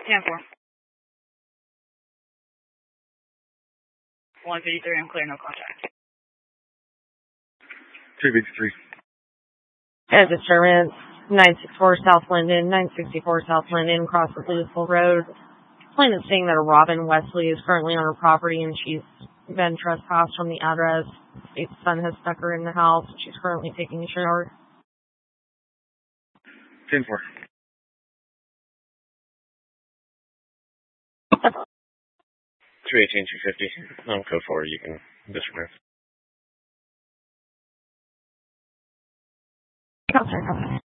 10-4. 153, I'm clear, no contact. 353. As disturbance, 964 South Linden, 964 South Linden, across the Louisville Road. Plaintiff saying that a Robin Wesley is currently on her property and she's been trespassed from the address. State's son has stuck her in the house. She's currently taking a shower. 10-4. 218-250. On code 4, you can dismiss. Okay.